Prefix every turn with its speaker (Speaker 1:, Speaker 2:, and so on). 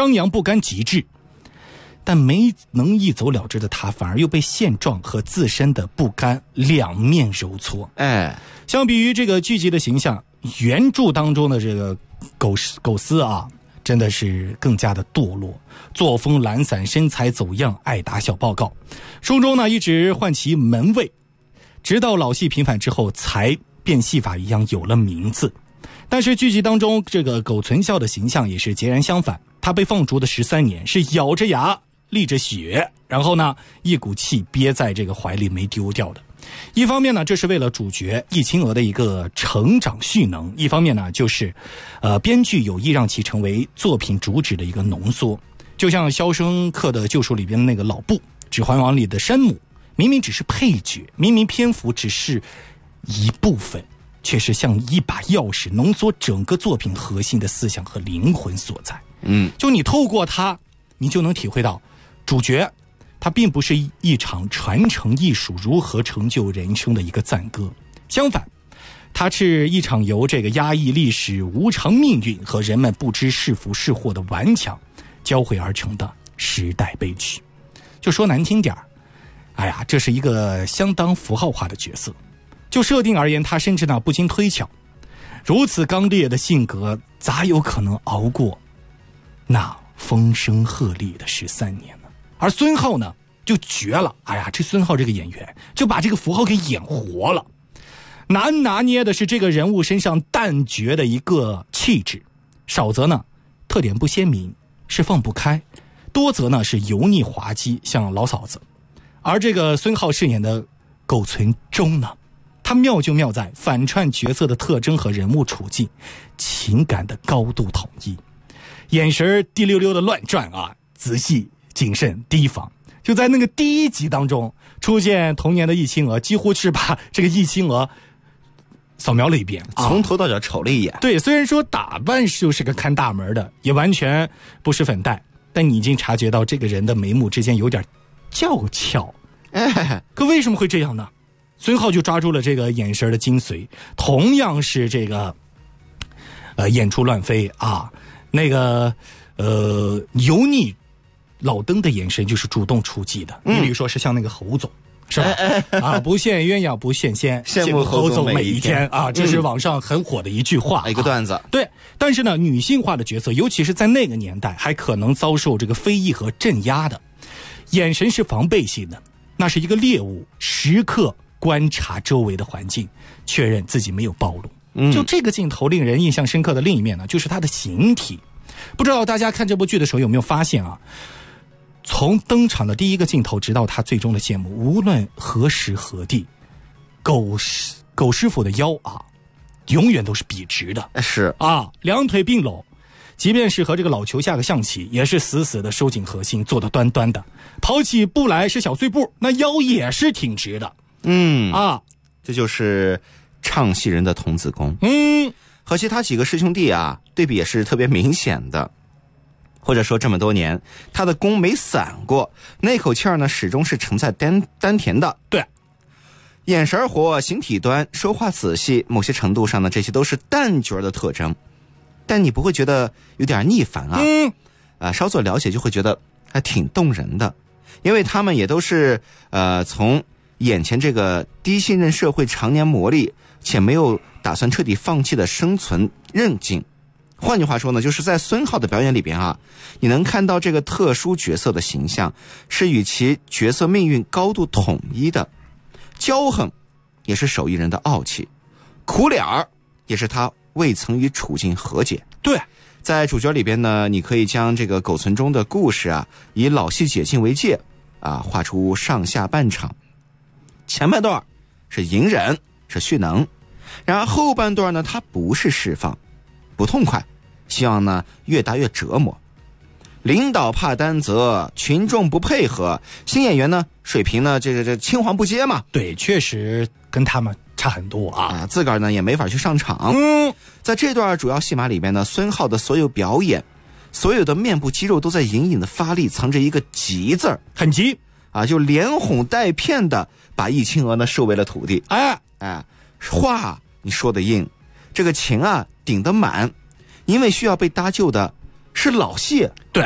Speaker 1: 张扬不甘极致。但没能一走了之的他，反而又被现状和自身的不甘两面揉搓。相比于这个剧集的形象，原著当中的这个狗斯啊，真的是更加的堕落，作风懒散，身材走样，爱打小报告。书中呢一直唤其门卫，直到老戏频繁之后，才变戏法一样有了名字。但是剧集当中这个苟存孝的形象也是截然相反，他被放逐的13年是咬着牙沥着血，然后呢一股气憋在这个怀里没丢掉的。一方面呢，这是为了主角易清娥的一个成长蓄能；一方面呢，就是编剧有意让其成为作品主旨的一个浓缩。就像《肖申克的救赎》里边的那个老布，《指环王》里的山姆，明明只是配角，明明篇幅只是一部分，却是像一把钥匙，浓缩整个作品核心的思想和灵魂所在。就你透过它，你就能体会到主角它并不是一场传承艺术如何成就人生的一个赞歌，相反，它是一场由这个压抑历史、无常命运和人们不知是福是祸的顽强交汇而成的时代悲剧。就说难听点这是一个相当符号化的角色。就设定而言，他甚至呢不经推敲，如此刚烈的性格，咋有可能熬过那风声鹤唳的13年呢？而孙浩呢就绝了，这孙浩这个演员就把这个符号给演活了。难拿捏的是这个人物身上淡绝的一个气质，少则呢特点不鲜明，是放不开，多则呢是油腻滑稽，像老嫂子。而这个孙浩饰演的苟存忠呢，他妙就妙在反串角色的特征和人物处境，情感的高度统一，眼神滴溜溜的乱转仔细谨慎提防。就在那个第1集当中出现童年的易清娥，几乎是把这个易清娥扫描了一遍，
Speaker 2: 从头到脚瞅了一眼。
Speaker 1: 对，虽然说打扮就是个看大门的，也完全不是粉黛，但你已经察觉到这个人的眉目之间有点较俏。可为什么会这样呢？孙浩就抓住了这个眼神的精髓，同样是这个演出乱飞那个油腻老登的眼神就是主动出击的。你比如说是像那个侯总，是吧？不羡鸳鸯不羡仙，
Speaker 2: 羡慕侯总每一天
Speaker 1: 这是网上很火的一句话，
Speaker 2: 一个段子。
Speaker 1: 对，但是呢，女性化的角色，尤其是在那个年代，还可能遭受这个非议和镇压的。眼神是防备性的，那是一个猎物，时刻观察周围的环境，确认自己没有暴露。就这个镜头令人印象深刻的另一面呢，就是它的形体。不知道大家看这部剧的时候有没有发现从登场的第一个镜头直到他最终的谢幕，无论何时何地，苟师傅的腰永远都是笔直的，
Speaker 2: 是
Speaker 1: 两腿并拢，即便是和这个老球下个象棋，也是死死的收紧核心，做得端端的。跑起步来是小碎步，那腰也是挺直的。
Speaker 2: 这就是唱戏人的童子功。和其他几个师兄弟对比也是特别明显的。或者说这么多年他的功没散过，那口气儿呢始终是沉在丹田的。
Speaker 1: 对，
Speaker 2: 眼神活，形体端，说话仔细，某些程度上呢这些都是旦角的特征，但你不会觉得有点腻烦稍作了解就会觉得还挺动人的。因为他们也都是从眼前这个低信任社会常年磨砺且没有打算彻底放弃的生存韧劲。换句话说呢，就是在孙浩的表演里边你能看到这个特殊角色的形象是与其角色命运高度统一的。骄横也是手艺人的傲气，苦脸儿也是他未曾与处境和解。
Speaker 1: 对，
Speaker 2: 在主角里边呢，你可以将这个苟存忠的故事以老戏解禁为界画出上下半场。前半段是隐忍，是蓄能，然而后半段呢，他不是释放，不痛快，希望呢越大越折磨。领导怕担责，群众不配合，新演员呢水平呢这青黄不接嘛。
Speaker 1: 对，确实跟他们差很多
Speaker 2: 自个儿呢也没法去上场。在这段主要戏码里面呢，孙浩的所有表演，所有的面部肌肉都在隐隐的发力，藏着一个急字儿，
Speaker 1: 很急
Speaker 2: 就连哄带骗的把易清娥呢收为了徒弟。话你说的硬，这个情顶得满，因为需要被搭救的是老谢。
Speaker 1: 对，